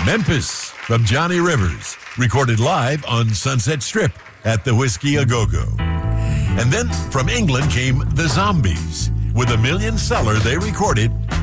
Memphis from Johnny Rivers, recorded live on Sunset Strip at the Whiskey A Go-Go. And then from England came The Zombies with a million seller they recorded